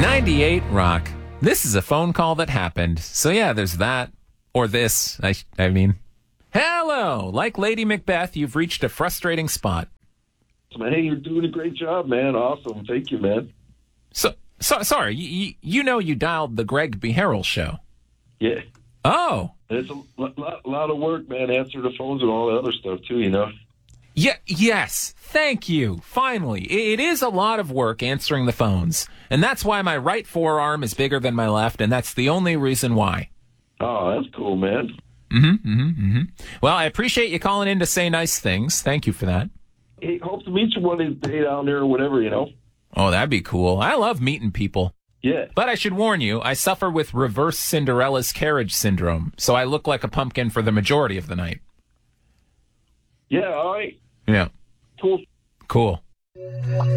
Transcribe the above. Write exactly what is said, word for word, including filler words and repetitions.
ninety-eight Rock. This is a phone call that happened. So yeah, there's that. Or this, I, I mean. Hello! Like Lady Macbeth, you've reached a frustrating spot. Man, hey, you're doing a great job, man. Awesome. Thank you, man. So, so sorry, you, you know you dialed the Greg Beharrell show. Yeah. Oh. It's a lot, lot of work, man. Answer the phones and all the other stuff, too, you know? Yeah, yes. Thank you. Finally. It is a lot of work answering the phones. And that's why my right forearm is bigger than my left, and that's the only reason why. Oh, that's cool, man. Mm-hmm, mm-hmm, mm-hmm. Well, I appreciate you calling in to say nice things. Thank you for that. Hey, hope to meet you one of these days down there or whatever, you know? Oh, that'd be cool. I love meeting people. Yeah. But I should warn you, I suffer with reverse Cinderella's carriage syndrome, so I look like a pumpkin for the majority of the night. Yeah, all right. Yeah. Cool. Cool.